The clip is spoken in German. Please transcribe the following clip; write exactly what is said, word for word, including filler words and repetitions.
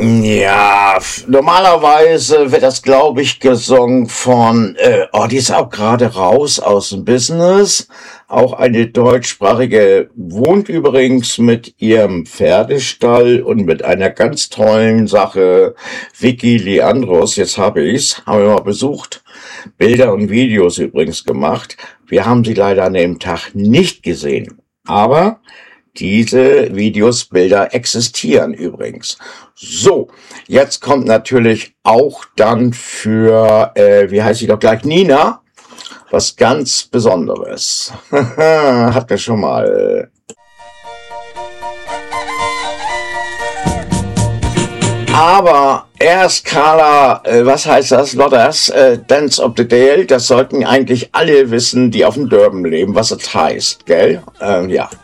Ja, f- normalerweise wird das, glaube ich, gesungen von, äh, oh, die ist auch gerade raus aus dem Business. Auch eine deutschsprachige, wohnt übrigens mit ihrem Pferdestall und mit einer ganz tollen Sache, Vicky Leandros, jetzt habe ich's, haben wir mal besucht. Bilder und Videos übrigens gemacht. Wir haben sie leider an dem Tag nicht gesehen. Aber diese Videos, Bilder existieren übrigens. So, jetzt kommt natürlich auch dann für, äh, wie heißt sie doch gleich, Nina, was ganz Besonderes. Hatten wir schon mal. Aber erst Carla, äh, was heißt das, Lotters, äh, Dance of the Dale, das sollten eigentlich alle wissen, die auf dem Dörben leben, was es heißt, gell? Ähm, ja.